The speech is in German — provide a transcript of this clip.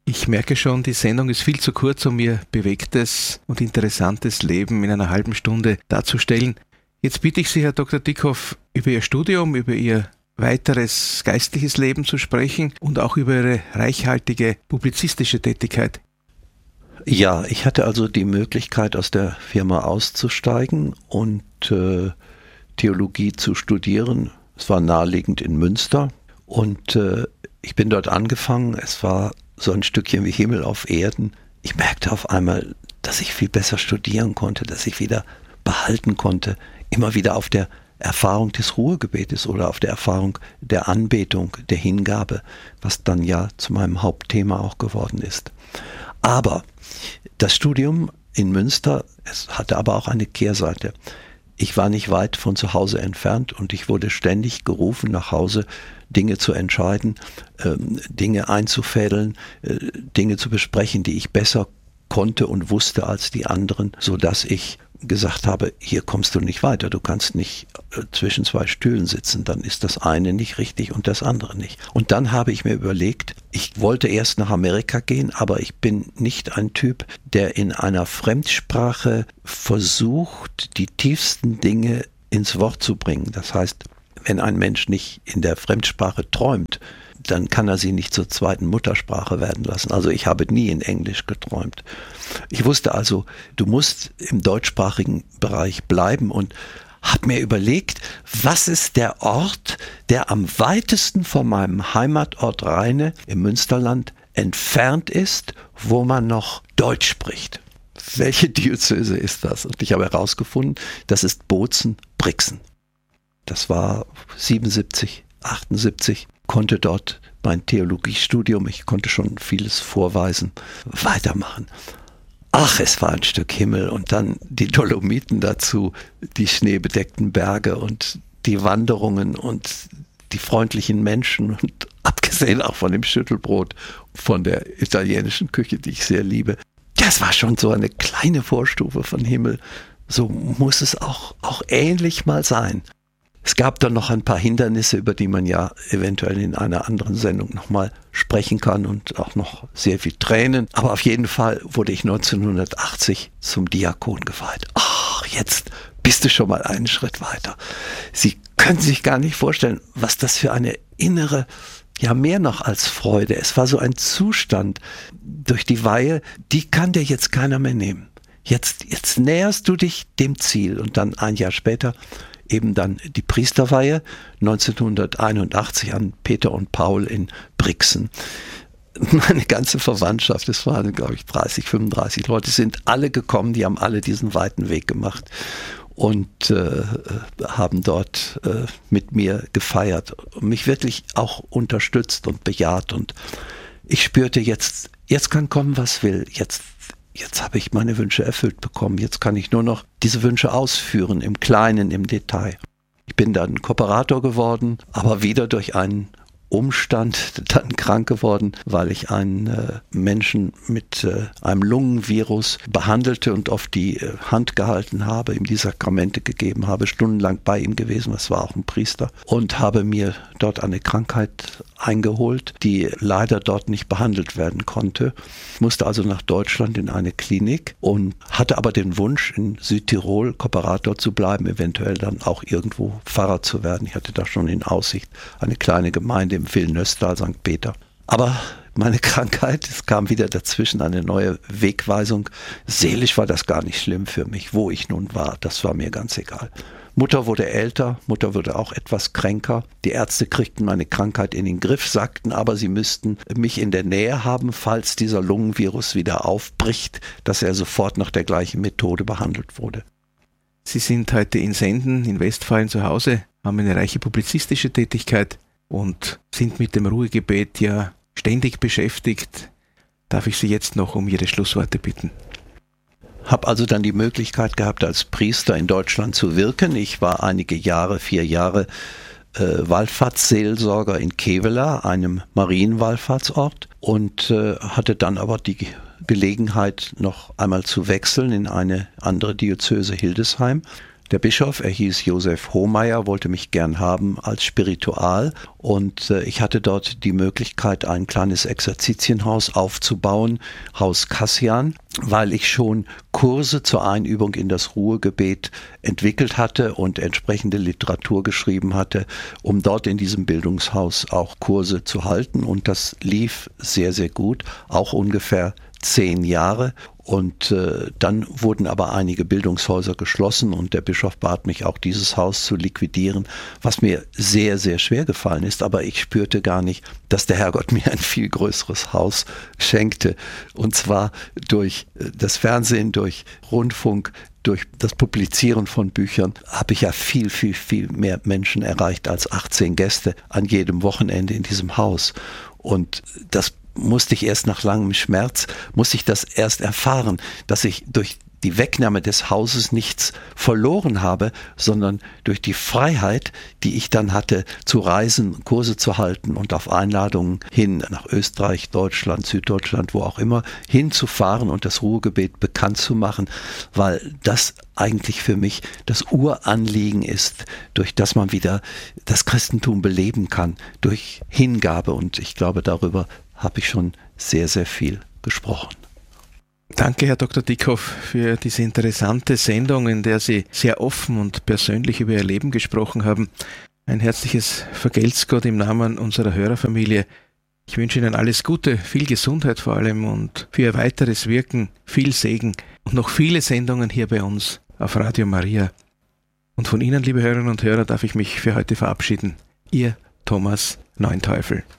Ich merke schon, die Sendung ist viel zu kurz, um Ihr bewegtes und interessantes Leben in einer halben Stunde darzustellen. Jetzt bitte ich Sie, Herr Dr. Dickhoff, über Ihr Studium, über Ihr weiteres geistliches Leben zu sprechen und auch über Ihre reichhaltige publizistische Tätigkeit. Ja, ich hatte also die Möglichkeit, aus der Firma auszusteigen und Theologie zu studieren. Es war naheliegend in Münster und ich bin dort angefangen. Es war so ein Stückchen wie Himmel auf Erden. Ich merkte auf einmal, dass ich viel besser studieren konnte, dass ich wieder behalten konnte, immer wieder auf der Erfahrung des Ruhegebetes oder auf der Erfahrung der Anbetung, der Hingabe, was dann ja zu meinem Hauptthema auch geworden ist. Aber das Studium in Münster, es hatte aber auch eine Kehrseite. Ich war nicht weit von zu Hause entfernt und ich wurde ständig gerufen, nach Hause Dinge zu entscheiden, Dinge einzufädeln, Dinge zu besprechen, die ich besser konnte und wusste als die anderen, sodass ich gesagt habe, hier kommst du nicht weiter, du kannst nicht zwischen zwei Stühlen sitzen, dann ist das eine nicht richtig und das andere nicht. Und dann habe ich mir überlegt, ich wollte erst nach Amerika gehen, aber ich bin nicht ein Typ, der in einer Fremdsprache versucht, die tiefsten Dinge ins Wort zu bringen. Das heißt, wenn ein Mensch nicht in der Fremdsprache träumt, dann kann er sie nicht zur zweiten Muttersprache werden lassen. Also ich habe nie in Englisch geträumt. Ich wusste also, du musst im deutschsprachigen Bereich bleiben und habe mir überlegt, was ist der Ort, der am weitesten von meinem Heimatort Rheine im Münsterland entfernt ist, wo man noch Deutsch spricht. Welche Diözese ist das? Und ich habe herausgefunden, das ist Bozen-Brixen. Das war 77, 78. Konnte dort mein Theologiestudium, ich konnte schon vieles vorweisen, weitermachen. Ach, es war ein Stück Himmel und dann die Dolomiten dazu, die schneebedeckten Berge und die Wanderungen und die freundlichen Menschen und abgesehen auch von dem Schüttelbrot, von der italienischen Küche, die ich sehr liebe. Das war schon so eine kleine Vorstufe von Himmel. So muss es auch ähnlich mal sein. Es gab dann noch ein paar Hindernisse, über die man ja eventuell in einer anderen Sendung nochmal sprechen kann und auch noch sehr viel Tränen. Aber auf jeden Fall wurde ich 1980 zum Diakon geweiht. Ach, jetzt bist du schon mal einen Schritt weiter. Sie können sich gar nicht vorstellen, was das für eine innere, ja mehr noch als Freude. Es war so ein Zustand durch die Weihe, die kann dir jetzt keiner mehr nehmen. Jetzt näherst du dich dem Ziel und dann ein Jahr später eben dann die Priesterweihe 1981 an Peter und Paul in Brixen. Meine ganze Verwandtschaft, es waren glaube ich 30, 35 Leute, sind alle gekommen, die haben alle diesen weiten Weg gemacht und haben dort mit mir gefeiert und mich wirklich auch unterstützt und bejaht und ich spürte jetzt kann kommen, was will, jetzt habe ich meine Wünsche erfüllt bekommen. Jetzt kann ich nur noch diese Wünsche ausführen, im Kleinen, im Detail. Ich bin dann Kooperator geworden, aber wieder durch einen Umstand dann krank geworden, weil ich einen Menschen mit einem Lungenvirus behandelte und auf die Hand gehalten habe, ihm die Sakramente gegeben habe, stundenlang bei ihm gewesen, das war auch ein Priester, und habe mir dort eine Krankheit eingeholt, die leider dort nicht behandelt werden konnte. Ich musste also nach Deutschland in eine Klinik und hatte aber den Wunsch, in Südtirol Kooperator zu bleiben, eventuell dann auch irgendwo Pfarrer zu werden. Ich hatte da schon in Aussicht eine kleine Gemeinde im Villeneuve-Tal, St. Peter. Aber meine Krankheit, es kam wieder dazwischen eine neue Wegweisung. Seelisch war das gar nicht schlimm für mich, wo ich nun war, das war mir ganz egal. Mutter wurde älter, Mutter wurde auch etwas kränker. Die Ärzte kriegten meine Krankheit in den Griff, sagten aber, sie müssten mich in der Nähe haben, falls dieser Lungenvirus wieder aufbricht, dass er sofort nach der gleichen Methode behandelt wurde. Sie sind heute in Senden, in Westfalen zu Hause, haben eine reiche publizistische Tätigkeit und sind mit dem Ruhegebet ja ständig beschäftigt. Darf ich Sie jetzt noch um Ihre Schlussworte bitten? Habe also dann die Möglichkeit gehabt, als Priester in Deutschland zu wirken. Ich war einige Jahre, 4 Jahre, Wallfahrtsseelsorger in Kevela, einem Marienwallfahrtsort, und hatte dann aber die Gelegenheit, noch einmal zu wechseln in eine andere Diözese Hildesheim. Der Bischof, er hieß Josef Hohmeier, wollte mich gern haben als Spiritual und ich hatte dort die Möglichkeit, ein kleines Exerzitienhaus aufzubauen, Haus Kassian, weil ich schon Kurse zur Einübung in das Ruhegebet entwickelt hatte und entsprechende Literatur geschrieben hatte, um dort in diesem Bildungshaus auch Kurse zu halten, und das lief sehr, sehr gut, auch ungefähr 10 Jahre. Und dann wurden aber einige Bildungshäuser geschlossen und der Bischof bat mich auch, dieses Haus zu liquidieren, was mir sehr, sehr schwer gefallen ist. Aber ich spürte gar nicht, dass der Herrgott mir ein viel größeres Haus schenkte. Und zwar durch das Fernsehen, durch Rundfunk, durch das Publizieren von Büchern habe ich ja viel, viel, viel mehr Menschen erreicht als 18 Gäste an jedem Wochenende in diesem Haus. Und das musste ich erst nach langem Schmerz, musste ich das erst erfahren, dass ich durch die Wegnahme des Hauses nichts verloren habe, sondern durch die Freiheit, die ich dann hatte, zu reisen, Kurse zu halten und auf Einladungen hin nach Österreich, Deutschland, Süddeutschland, wo auch immer, hinzufahren und das Ruhegebet bekannt zu machen, weil das eigentlich für mich das Uranliegen ist, durch das man wieder das Christentum beleben kann, durch Hingabe. Und ich glaube, darüber habe ich schon sehr, sehr viel gesprochen. Danke, Herr Dr. Dickhoff, für diese interessante Sendung, in der Sie sehr offen und persönlich über Ihr Leben gesprochen haben. Ein herzliches Vergelt's Gott im Namen unserer Hörerfamilie. Ich wünsche Ihnen alles Gute, viel Gesundheit vor allem und für Ihr weiteres Wirken viel Segen und noch viele Sendungen hier bei uns auf Radio Maria. Und von Ihnen, liebe Hörerinnen und Hörer, darf ich mich für heute verabschieden. Ihr Thomas Neunteufel.